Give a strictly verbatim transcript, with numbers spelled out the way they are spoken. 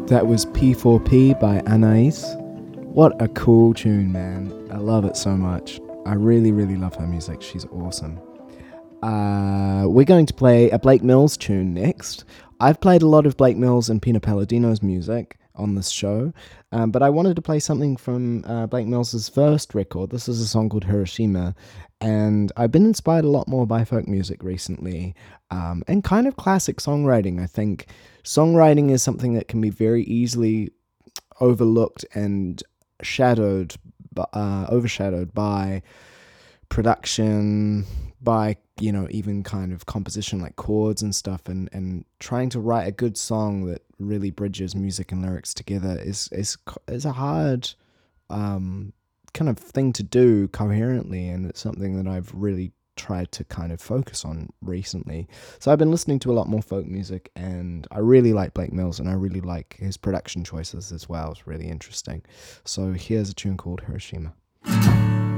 That was P four P by Anais. What a cool tune, man. I love it so much. I really, really love her music. She's awesome. Uh, we're going to play a Blake Mills tune next. I've played a lot of Blake Mills and Pino Palladino's music on this show, um, but I wanted to play something from uh, Blake Mills' first record. This is a song called Hiroshima, and I've been inspired a lot more by folk music recently, um, and kind of classic songwriting. I think songwriting is something that can be very easily overlooked and shadowed, uh, overshadowed by production, by, you know, even kind of composition like chords and stuff, and, and trying to write a good song that really bridges music and lyrics together is is is a hard um, kind of thing to do coherently, and it's something that I've really tried to kind of focus on recently. So I've been listening to a lot more folk music, and I really like Blake Mills, and I really like his production choices as well. It's really interesting. So here's a tune called Hiroshima.